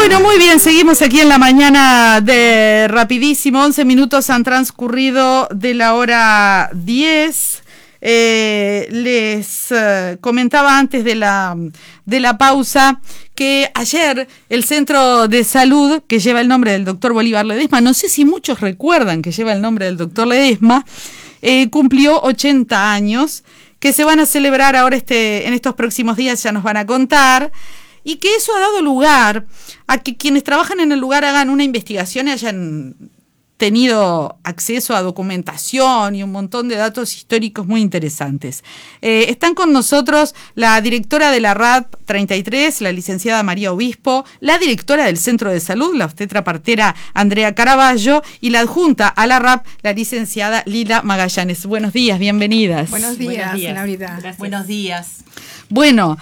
Bueno, muy bien, seguimos aquí en la mañana de Rapidísimo. 11 minutos han transcurrido de la hora 10. Les comentaba antes de la pausa que ayer el Centro de Salud, que lleva el nombre del doctor Bolívar Ledesma, no sé si muchos recuerdan que lleva el nombre del doctor Ledesma, cumplió 80 años, que se van a celebrar ahora en estos próximos días, ya nos van a contar, y que eso ha dado lugar a que quienes trabajan en el lugar hagan una investigación y hayan tenido acceso a documentación y un montón de datos históricos muy interesantes. Están con nosotros la directora de la RAP 33, la licenciada María Obispo, la directora del Centro de Salud, la obstetra partera Andrea Caraballo, y la adjunta a la RAP, la licenciada Lila Magallanes. Buenos días, bienvenidas. Buenos días, Laurita. Buenos días. Bueno,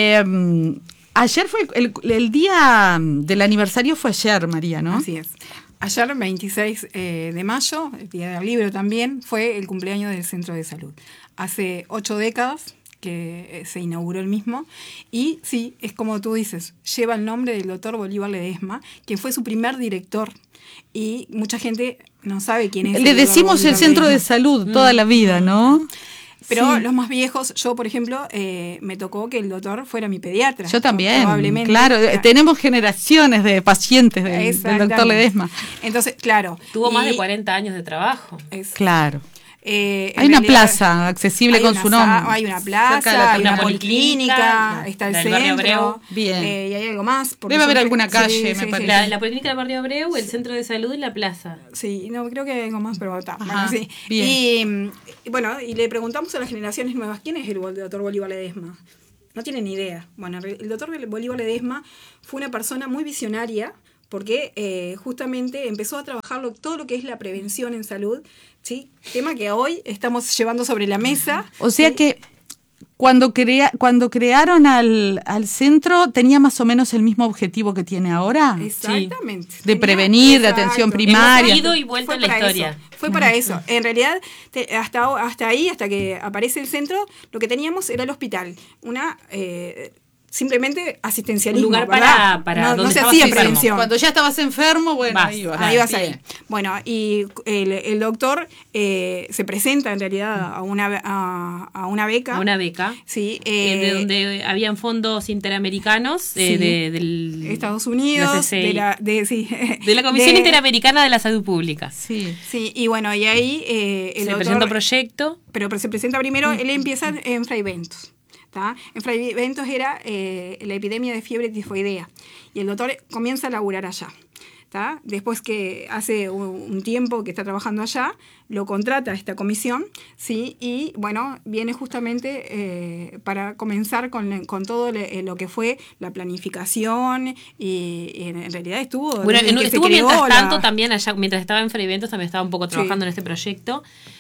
ayer fue el día del aniversario, fue ayer, María, ¿no? Así es. Ayer, 26 de mayo, el Día del Libro también, fue el cumpleaños del Centro de Salud. Hace 8 décadas que se inauguró el mismo. Y sí, es como tú dices, lleva el nombre del doctor Bolívar Ledesma, quien fue su primer director. Y mucha gente no sabe quién es. Le decimos el Centro de Salud toda la vida, ¿no? Pero sí. Los más viejos, yo por ejemplo, me tocó que el doctor fuera mi pediatra. Yo también, probablemente. Claro, tenemos generaciones de pacientes del doctor Ledesma. Entonces, claro. Tuvo más de 40 años de trabajo. Claro. Hay una plaza accesible con su nombre. Hay una plaza, hay una policlínica, está el centro. Abreu. Bien. Y hay algo más. Debe haber alguna calle, me parece. La policlínica del barrio Abreu, el centro de salud y la plaza. Sí, no, creo que hay algo más, pero está. Ajá, bueno, sí. Bien. Y le preguntamos a las generaciones nuevas, ¿quién es el doctor Bolívar Ledesma? No tienen ni idea. Bueno, el doctor Bolívar Ledesma fue una persona muy visionaria, porque justamente empezó a trabajar todo lo que es la prevención en salud, ¿sí? Tema que hoy estamos llevando sobre la mesa. O sea que cuando crearon al centro, ¿tenía más o menos el mismo objetivo que tiene ahora? Exactamente. Sí. De prevenir, de atención primaria. Hemos ido y vuelto en la historia. Fue para eso. En realidad, hasta ahí, hasta que aparece el centro, lo que teníamos era el hospital. Simplemente asistencialismo. Un lugar para no se hacía enfermo. prevención. Cuando ya estabas enfermo, bueno, ahí ibas ahí. Bueno, y el doctor se presenta en realidad a una beca. A una beca. Sí. De donde habían fondos interamericanos del Estados Unidos, de la Comisión Interamericana de la Salud Pública. Sí. Sí, y bueno, y ahí el se doctor presenta un proyecto. Pero se presenta primero, él empieza en Fray Bentos. En Fray Bentos era la epidemia de fiebre tifoidea y el doctor comienza a laburar allá. Después que hace un tiempo que está trabajando allá, lo contrata a esta comisión, ¿sí? Y bueno, viene justamente para comenzar con todo lo que fue la planificación y en realidad estuvo... Bueno, estuvo mientras tanto también allá, mientras estaba en Fray Bentos, también estaba un poco trabajando en este proyecto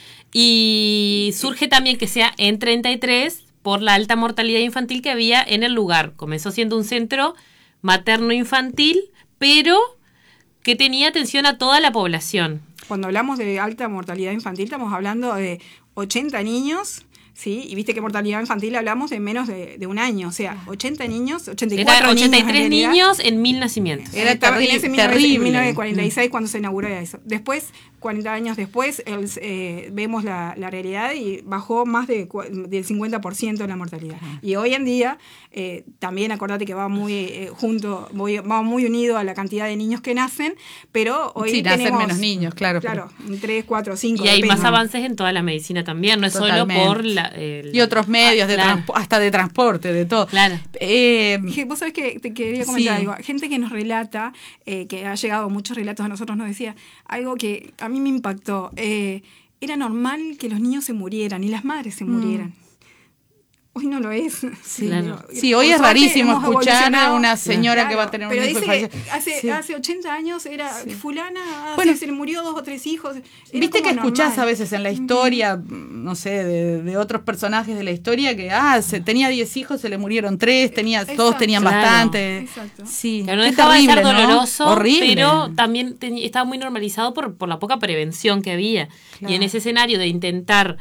y surge también que sea en 33 por la alta mortalidad infantil que había en el lugar. Comenzó siendo un centro materno-infantil, pero que tenía atención a toda la población. Cuando hablamos de alta mortalidad infantil, estamos hablando de 80 niños, ¿sí? Y viste que mortalidad infantil hablamos de menos de un año, o sea, 80 niños, 84 niños. 83 niños en 1000 nacimientos. Era terrible. En 1946 cuando se inauguró eso. Después, 40 años después, vemos la realidad y bajó más del 50% la mortalidad. Y hoy en día, también acordate que va muy va muy unido a la cantidad de niños que nacen, pero hoy tenemos... nacen menos niños, claro. Claro, 3, 4, 5. Y hay más avances en toda la medicina también, no es totalmente. Solo por y otros medios, hasta de transporte, de todo. Claro. Vos sabés que te quería comentar algo. Gente que nos relata, que ha llegado muchos relatos a nosotros, nos decía algo que a mí me impactó. Era normal que los niños se murieran y las madres se murieran. Hoy no lo es. Sí, claro. Sí, hoy es rarísimo escuchar a una señora que va a tener un hijo. Pero dice que hace 80 años era fulana, se le murió 2 o 3 hijos. Viste que escuchás a veces en la historia, no sé, de otros personajes de la historia, que tenía 10 hijos, se le murieron 3, todos tenían bastante. Exacto. Sí, no dejaba de ser doloroso, ¿no? Horrible. Pero también estaba muy normalizado por la poca prevención que había. Claro. Y en ese escenario de intentar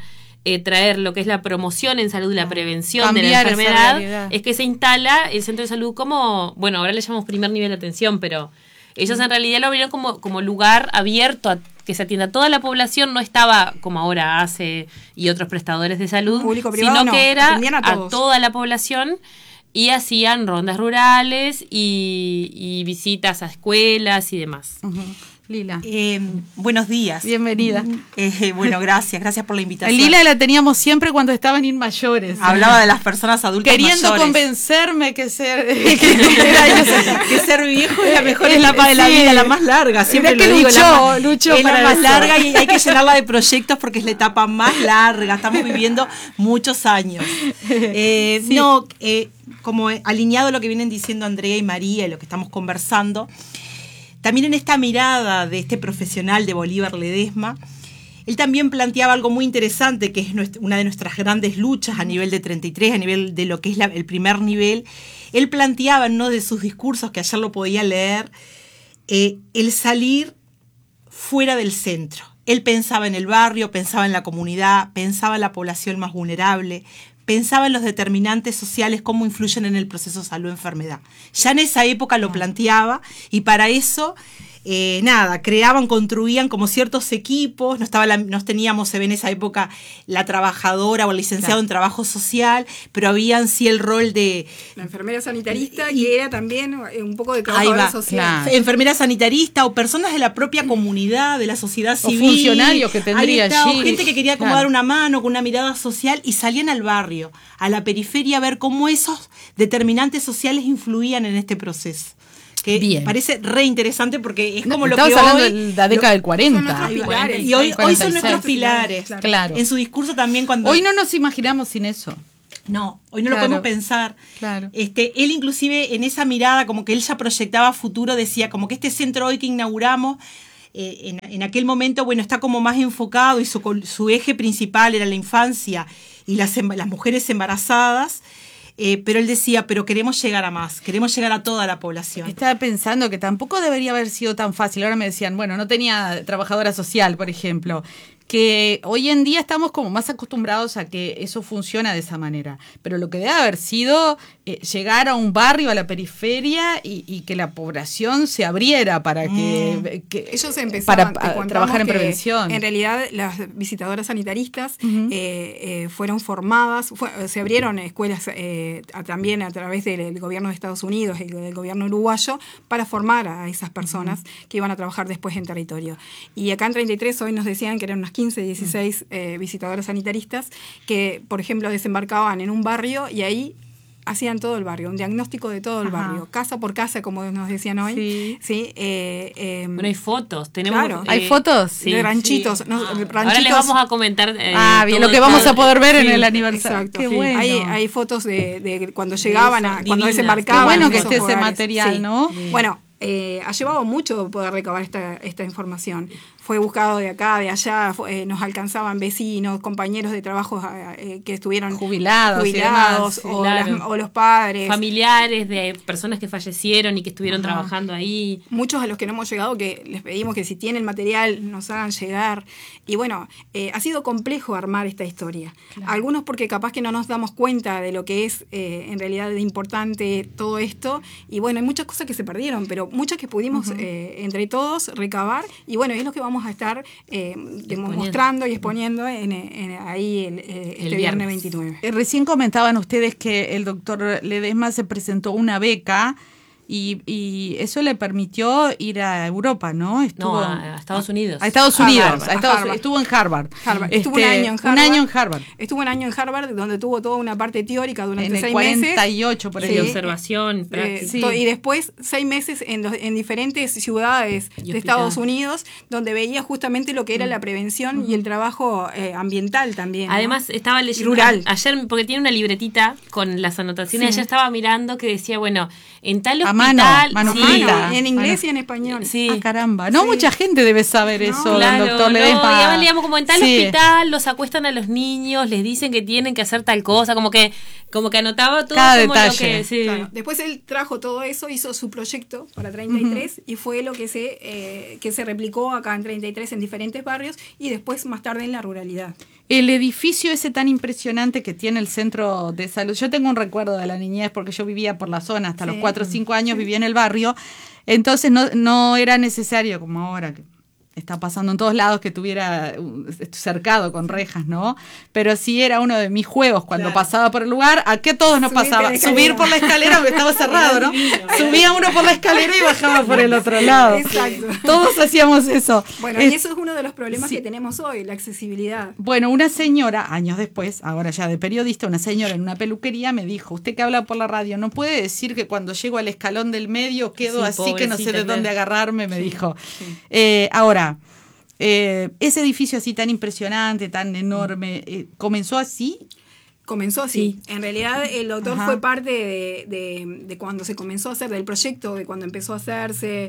traer lo que es la promoción en salud, la prevención de la Cambiar esa enfermedad, realidad. es que se instala el centro de salud como, bueno, ahora le llamamos primer nivel de atención, pero ellos en realidad lo abrieron como lugar abierto a que se atienda a toda la población, no estaba como ahora ACE y otros prestadores de salud, Público, privado, sino que era atendían a toda la población y hacían rondas rurales y visitas a escuelas y demás. Lila. Buenos días. Bienvenida. Bueno, gracias por la invitación. Lila la teníamos siempre cuando estaban mayores. Hablaba de las personas adultas queriendo mayores. convencerme que ser que ser viejo es la mejor etapa de la vida, la más larga. Siempre que lo digo, luchó es para la más eso. larga y hay que llenarla de proyectos porque es la etapa más larga. Estamos viviendo muchos años. Como alineado a lo que vienen diciendo Andrea y María y lo que estamos conversando, también en esta mirada de este profesional de Bolívar Ledesma, él también planteaba algo muy interesante, que es una de nuestras grandes luchas a nivel de 33, a nivel de lo que es el primer nivel. Él planteaba en uno de sus discursos, que ayer lo podía leer, el salir fuera del centro. Él pensaba en el barrio, pensaba en la comunidad, pensaba en la población más vulnerable, pensaba en los determinantes sociales, cómo influyen en el proceso salud-enfermedad. Ya en esa época lo planteaba y para eso, construían como ciertos equipos, no teníamos, se ve en esa época, la trabajadora o el licenciado en trabajo social, pero había en sí el rol de... La enfermera sanitarista, que era también un poco de trabajadora social. Claro. Enfermera sanitarista o personas de la propia comunidad, de la sociedad civil. O funcionarios que tendría allí. O gente que quería como dar una mano con una mirada social y salían al barrio, a la periferia, a ver cómo esos determinantes sociales influían en este proceso. Que Bien. parece re interesante porque es como lo que Estamos hablando hoy... de la década del 40. Son nuestros pilares. Y hoy 46. son nuestros pilares. Claro. En su discurso también cuando... Hoy no nos imaginamos sin eso. No, hoy no Claro. lo podemos pensar. Claro. Él inclusive en esa mirada como que él ya proyectaba futuro, decía como que este centro hoy que inauguramos, en aquel momento, bueno, está como más enfocado y su eje principal era la infancia y las mujeres embarazadas. Pero él decía, pero queremos llegar a más, queremos llegar a toda la población. Estaba pensando que tampoco debería haber sido tan fácil. Ahora me decían, bueno, no tenía trabajadora social, por ejemplo, que hoy en día estamos como más acostumbrados a que eso funciona de esa manera. Pero lo que debe haber sido llegar a un barrio, a la periferia y que la población se abriera para que ellos empezaban para trabajar en prevención. En realidad, las visitadoras sanitaristas fueron formadas, se abrieron escuelas también a través del gobierno de Estados Unidos y del gobierno uruguayo para formar a esas personas que iban a trabajar después en territorio. Y acá en 33 hoy nos decían que eran unas 15, 16 visitadoras sanitaristas que, por ejemplo, desembarcaban en un barrio y ahí hacían todo el barrio, un diagnóstico de todo el barrio, casa por casa, como nos decían hoy. Sí. Bueno, hay fotos, tenemos... Claro. ¿Hay fotos? Sí, de ranchitos. Sí. Ranchitos. Ahora les vamos a comentar... bien, lo que vamos a poder ver en el aniversario. Exacto. Qué Sí. bueno. Hay fotos de cuando llegaban, cuando divinas. desembarcaban. Qué bueno que en esos esté ese hogares. material, ¿no? Bueno, ha llevado mucho poder recabar esta información. Fue buscado de acá, de allá, nos alcanzaban vecinos, compañeros de trabajo que estuvieron jubilados y demás, o, claro. o los padres. Familiares de personas que fallecieron y que estuvieron trabajando ahí. Muchos a los que no hemos llegado, que les pedimos que si tienen material nos hagan llegar. Y bueno, ha sido complejo armar esta historia. Claro. Algunos porque capaz que no nos damos cuenta de lo que es en realidad de importante todo esto. Y bueno, hay muchas cosas que se perdieron, pero muchas que pudimos entre todos recabar. Y bueno, es lo que vamos a estar mostrando y exponiendo ahí este viernes 29. Recién comentaban ustedes que el doctor Ledesma se presentó una beca y eso le permitió ir a Europa, ¿no? Estuvo a Estados Unidos. A Estados Unidos. Harvard. Estuvo en Harvard. Estuvo un año en Harvard. Un año en Harvard. Estuvo un año en Harvard, donde tuvo toda una parte teórica durante 6 meses. En el 48, por ahí. De observación, práctica. Y después 6 meses en diferentes ciudades de Estados Unidos, donde veía justamente lo que era la prevención y el trabajo ambiental también. Además, estaba leyendo rural. Ayer, porque tiene una libretita con las anotaciones, ayer estaba mirando que decía, bueno, en tal hospital hospital. manuscrita. En inglés y en español. Sí. Ah, caramba. No mucha gente debe saber eso, Claro, doctor no, Ledesma. y además, digamos, como en tal Sí. hospital los acuestan a los niños, les dicen que tienen que hacer tal cosa, como que anotaba todo Cada como detalle. lo que sí. Claro. Después él trajo todo eso, hizo su proyecto para 33 y fue lo que se replicó acá en 33 en diferentes barrios y después más tarde en la ruralidad. El edificio ese tan impresionante que tiene el centro de salud. Yo tengo un recuerdo de la niñez porque yo vivía por la zona hasta los 4 o 5 años, vivía en el barrio. Entonces no era necesario, como ahora que está pasando en todos lados, que tuviera cercado con rejas, ¿no? Pero sí era uno de mis juegos cuando pasaba por el lugar. ¿A qué todos nos Subirte pasaba? la escalera. Subir por la escalera porque estaba cerrado, ¿no? Subía uno por la escalera y bajaba por el otro lado. Exacto. Todos hacíamos eso. Bueno, y eso es uno de los problemas que tenemos hoy, la accesibilidad. Bueno, una señora, años después, ahora ya de periodista, una señora en una peluquería me dijo, usted que habla por la radio, ¿no puede decir que cuando llego al escalón del medio quedo Sí, así que no sé de pobrecita, dónde agarrarme? Me dijo. Ahora, ese edificio así tan impresionante, tan enorme, ¿comenzó así? Comenzó así. En realidad el doctor Ajá. fue parte de cuando se comenzó a hacer, del proyecto, de cuando empezó a hacerse,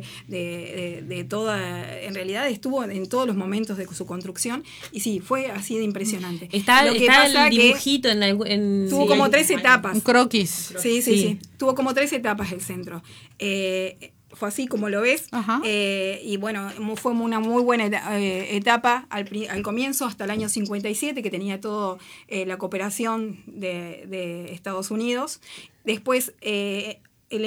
de toda, en realidad estuvo en todos los momentos de su construcción y sí, fue así de impresionante. Está Lo que el pasa que dibujito tuvo sí, como hay- 3 etapas. Un croquis. Sí. Tuvo como 3 etapas el centro. Fue así como lo ves. Ajá. Y bueno, fue una muy buena etapa al comienzo, hasta el año 57, que tenía todo la cooperación de Estados Unidos. Después el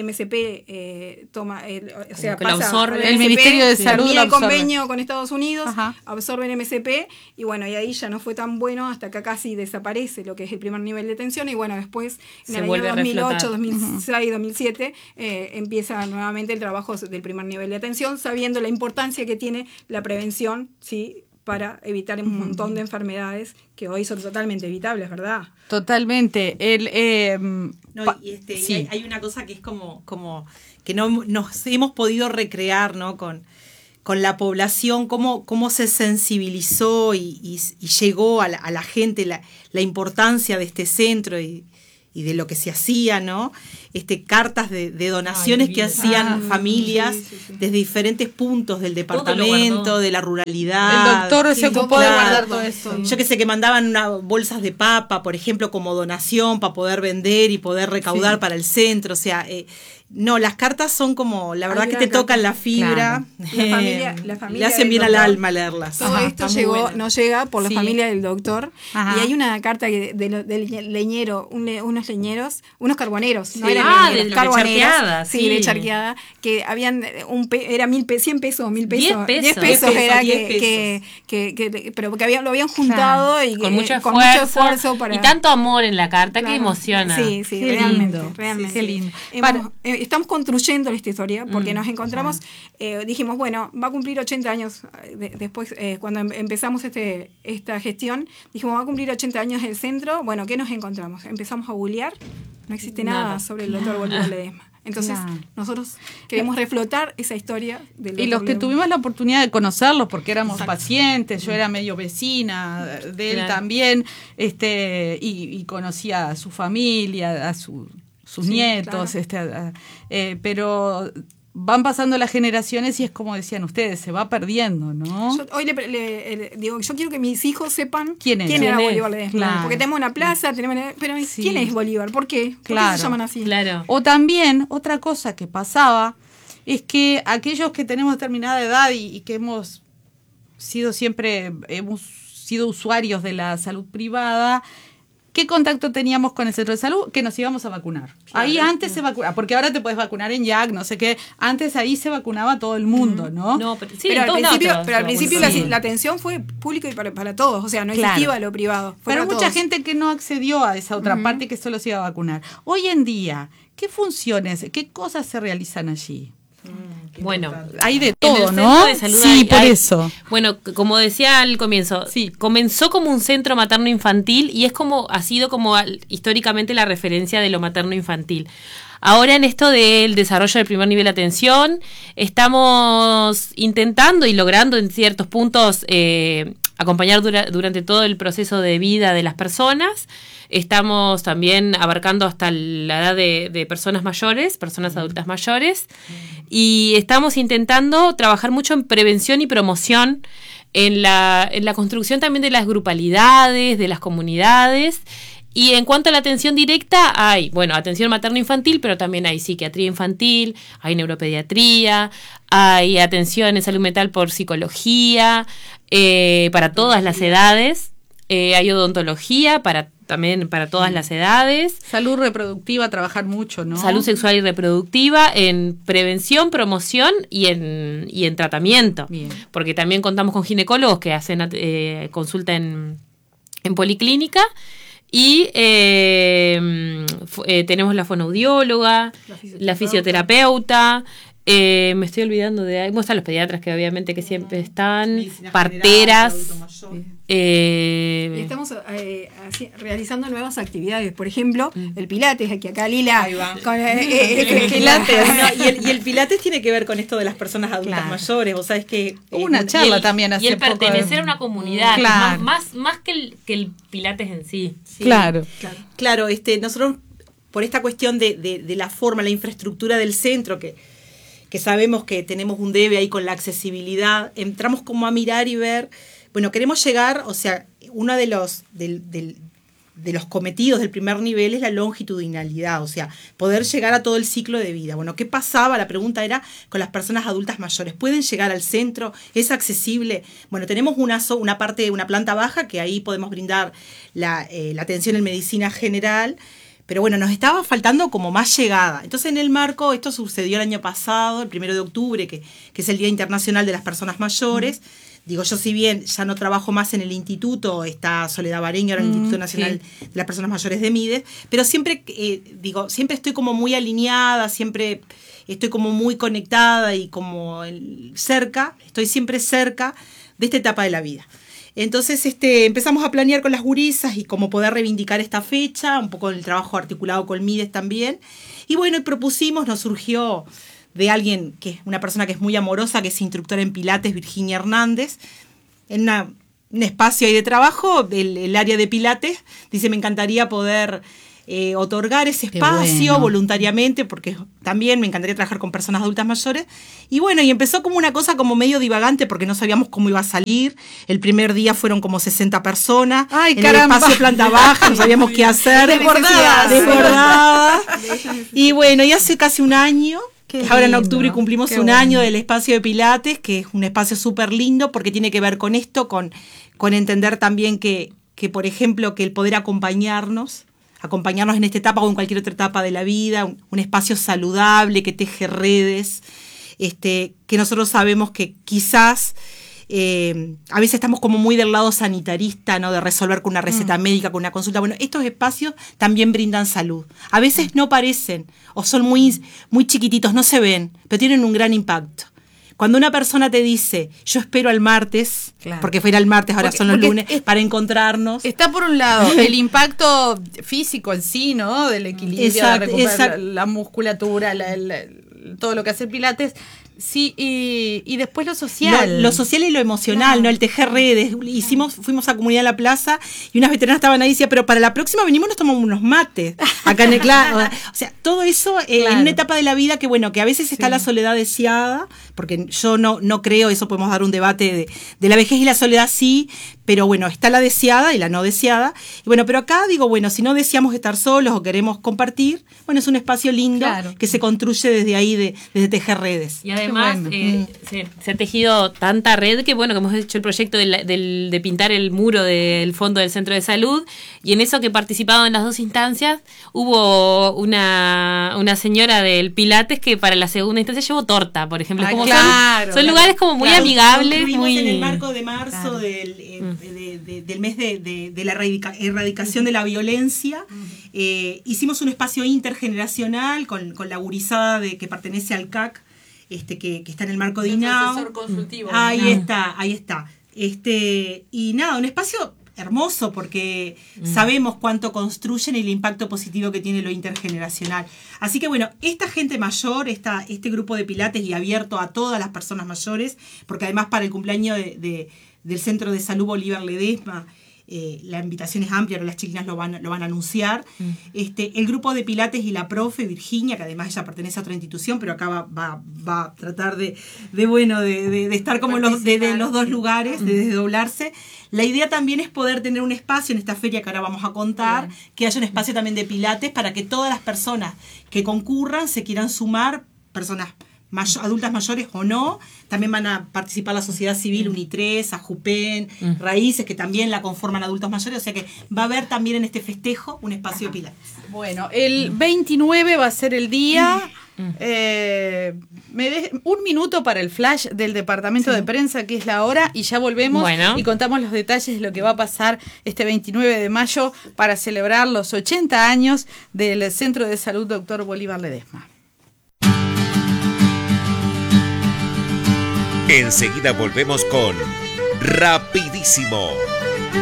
MSP toma, o sea, que lo pasa absorbe. al El MSP, Ministerio de Salud termina lo el absorbe. convenio con Estados Unidos, Ajá. absorbe el MSP y bueno, y ahí ya no fue tan bueno hasta que casi desaparece lo que es el primer nivel de atención y bueno, después en Se el año vuelve a 2008, reflotar. 2006, 2007 empieza nuevamente el trabajo del primer nivel de atención, sabiendo la importancia que tiene la prevención, ¿sí?, para evitar un montón de enfermedades que hoy son totalmente evitables, ¿verdad? Totalmente. No, y sí. hay una cosa que es como que no nos hemos podido recrear, ¿no? Con la población, cómo se sensibilizó y llegó a la gente la importancia de este centro y de lo que se hacía, ¿no? Cartas de donaciones que hacían familias desde diferentes puntos del departamento, de la ruralidad. El doctor se ocupó de guardar todo eso. eso. Yo que sé, que mandaban bolsas de papa, por ejemplo, como donación para poder vender y poder recaudar para el centro. O sea, no, las cartas son como, la verdad Hay que una te tocan carta. la fibra. La familia le hacen del bien al doctor. alma leerlas. Todo Ajá, esto está muy buena. nos llega por la Sí. familia del doctor. Ajá. Y hay una carta del leñero, unos leñeros, unos carboneros, no Sí. eran Ah, leñeros, de carboneros. charqueada, Sí, sí. de charqueada, que habían era 100 pesos, 1000 pesos. 10 pesos. 10 pesos era 10 pero que lo habían juntado y con mucho con mucho esfuerzo para... y tanto amor en la carta que Claro. emociona. Sí, Qué realmente, lindo. realmente. Qué lindo. Estamos construyendo esta historia porque nos encontramos, dijimos, bueno, va a cumplir 80 años después, cuando empezamos esta gestión, dijimos, va a cumplir 80 años el centro, bueno, ¿qué nos encontramos? Empezamos a googlear, no existe nada sobre el doctor Bolívar Ledesma. Entonces, Claro. nosotros queremos reflotar esa historia del doctor Y los que Ledesma. tuvimos la oportunidad de conocerlos, porque éramos pacientes, yo era medio vecina de él Claro. también, y conocía a su familia, a sus Sí, nietos, claro. pero van pasando las generaciones y es como decían ustedes, se va perdiendo, ¿no? Yo hoy le digo, yo quiero que mis hijos sepan ¿Quién era? era ¿Quién es? Bolívar Ledesma. Claro. Porque tenemos una plaza, pero Sí. ¿quién es Bolívar? ¿Por qué? ¿Por qué Claro. se llaman así? Claro. O también, otra cosa que pasaba es que aquellos que tenemos determinada edad y que hemos sido usuarios de la salud privada, ¿qué contacto teníamos con el centro de salud? Que nos íbamos a vacunar. Ahí antes se vacunaba, porque ahora te puedes vacunar en YAC, no sé qué. Antes ahí se vacunaba todo el mundo, ¿no? No, pero, sí, pero en al todos principio, lados, pero al principio Sí. la atención fue pública y para todos, o sea, no Claro. existía lo privado. Fue Pero para mucha todos. gente que no accedió a esa otra parte que solo se iba a vacunar. Hoy en día, ¿qué funciones, qué cosas se realizan allí? Bueno, Hay de en todo, el centro ¿no? de salud Sí, por eso. Bueno, como decía al comienzo, Sí. comenzó como un centro materno-infantil y ha sido como históricamente la referencia de lo materno-infantil. Ahora en esto del desarrollo del primer nivel de atención, estamos intentando y logrando en ciertos puntos acompañar durante todo el proceso de vida de las personas. Estamos también abarcando hasta la edad de personas mayores, personas adultas mayores, y estamos intentando trabajar mucho en prevención y promoción, en la construcción también de las grupalidades, de las comunidades. Y en cuanto a la atención directa, hay, bueno, atención materno-infantil, pero también hay psiquiatría infantil, hay neuropediatría, hay atención en salud mental por psicología, para todas las edades, hay odontología también para todas las edades. Salud reproductiva, trabajar mucho, ¿no? Salud sexual y reproductiva, en prevención, promoción y en tratamiento. Bien. Porque también contamos con ginecólogos que hacen consulta en policlínica. Y tenemos la fonoaudióloga, la fisioterapeuta. Me estoy olvidando están los pediatras, que obviamente que siempre están, parteras. Y estamos realizando nuevas actividades, por ejemplo, el Pilates, aquí acá Lila. Con, Pilates. Y el Pilates tiene que ver con esto de las personas adultas mayores. Vos sabés que hubo una charla también hace poco. Y el poco pertenecer a una comunidad, claro. más que el Pilates en sí. Claro. Nosotros, por esta cuestión de la forma, la infraestructura del centro, que sabemos que tenemos un debe ahí con la accesibilidad, entramos como a mirar y ver, bueno, queremos llegar, o sea, uno de los cometidos del primer nivel es la longitudinalidad, o sea, poder llegar a todo el ciclo de vida. Bueno, ¿qué pasaba? La pregunta era con las personas adultas mayores. ¿Pueden llegar al centro? ¿Es accesible? Bueno, tenemos una planta baja, que ahí podemos brindar la atención en medicina general. Pero bueno, nos estaba faltando como más llegada. Entonces, en el marco, esto sucedió el año pasado, el 1 de octubre, que es el Día Internacional de las Personas Mayores. Digo, yo si bien ya no trabajo más en el instituto, está Soledad Bareño, ahora en el Instituto Nacional de las Personas Mayores de Mides, pero siempre, siempre estoy como muy alineada, siempre estoy como muy conectada y como estoy siempre cerca de esta etapa de la vida. Entonces empezamos a planear con las gurisas y cómo poder reivindicar esta fecha, un poco el trabajo articulado con Mides también. Y bueno, y propusimos, nos surgió de alguien, una persona que es muy amorosa, que es instructora en Pilates, Virginia Hernández, en un espacio ahí de trabajo, el área de Pilates, dice, me encantaría poder otorgar ese espacio voluntariamente, porque también me encantaría trabajar con personas adultas mayores. Y bueno, y empezó como una cosa como medio divagante, porque no sabíamos cómo iba a salir. El primer día fueron como 60 personas. ¡Ay, en caramba! el espacio planta baja, no sabíamos qué hacer. Desbordadas. Y bueno, y hace casi un año, ahora en octubre cumplimos un año del espacio de Pilates, que es un espacio súper lindo, porque tiene que ver con esto, con entender también que, por ejemplo, que el poder acompañarnos en esta etapa o en cualquier otra etapa de la vida, un espacio saludable que teje redes, que nosotros sabemos que quizás a veces estamos como muy del lado sanitarista, ¿no? De resolver con una receta médica, con una consulta. Bueno, estos espacios también brindan salud. A veces no parecen o son muy, muy chiquititos, no se ven, pero tienen un gran impacto. Cuando una persona te dice, yo espero al martes, porque fue ir al martes, ahora son los lunes, para encontrarnos. Está por un lado el impacto físico en sí, ¿no? Del equilibrio, la musculatura, todo lo que hace el Pilates. Sí, y después lo social. Lo social y lo emocional, ¿no? El tejer redes. Fuimos a Comunidad de la Plaza y unas veteranas estaban ahí y decían, pero para la próxima venimos y nos tomamos unos mates. Acá en el o sea, todo eso en una etapa de la vida que, bueno, que a veces está la soledad deseada, porque yo no creo, eso podemos dar un debate de la vejez y la soledad, sí, pero bueno, está la deseada y la no deseada. Y bueno, pero acá digo, bueno, si no deseamos estar solos o queremos compartir, bueno, es un espacio lindo que se construye desde ahí, desde tejer redes. Y además se ha tejido tanta red que bueno, que hemos hecho el proyecto de pintar el muro del fondo del centro de salud, y en eso que he participado en las dos instancias, hubo una señora del Pilates que para la segunda instancia llevó torta, por ejemplo. Son lugares como muy amigables. En el marco de marzo del mes de la erradicación de la violencia, hicimos un espacio intergeneracional con la gurizada que pertenece al CAC, que está en el marco de INAO. Consultivo. Ahí está. Y nada, un espacio hermoso porque sabemos cuánto construyen y el impacto positivo que tiene lo intergeneracional. Así que bueno, esta gente mayor, este grupo de pilates y abierto a todas las personas mayores, porque además para el cumpleaños del Centro de Salud Bolívar Ledesma, la invitación es amplia, ahora las chiquinas lo van a anunciar. El grupo de pilates y la profe Virginia, que además ella pertenece a otra institución, pero acá va a tratar de estar como de los dos lugares, de desdoblarse. La idea también es poder tener un espacio en esta feria que ahora vamos a contar, que haya un espacio también de pilates para que todas las personas que concurran se quieran sumar, personas adultas mayores o no. También van a participar la sociedad civil, UNITRES, AJUPEN, Raíces, que también la conforman adultos mayores, o sea que va a haber también en este festejo un espacio de pilates. Bueno, el 29 va a ser el día. Un minuto para el flash del departamento de prensa, que es la hora, y ya volvemos y contamos los detalles de lo que va a pasar este 29 de mayo para celebrar los 80 años del Centro de Salud Dr. Bolívar Ledesma. Enseguida volvemos con Rapidísimo.